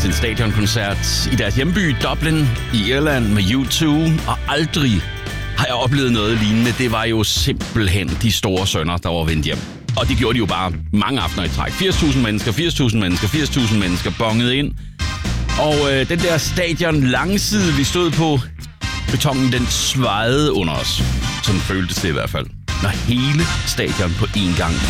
til en stadionkoncert i deres hjemby Dublin i Irland med U2, og aldrig har jeg oplevet noget lignende. Det var jo simpelthen de store sønner, der var vendt hjem. Og det gjorde de jo bare mange aftener i træk. 80.000 mennesker, 80.000 mennesker, 80.000 mennesker bongede ind. Og den der stadion langside, vi stod på, betongen den svajede under os. Sådan føltes det i hvert fald. Når hele stadion på én gang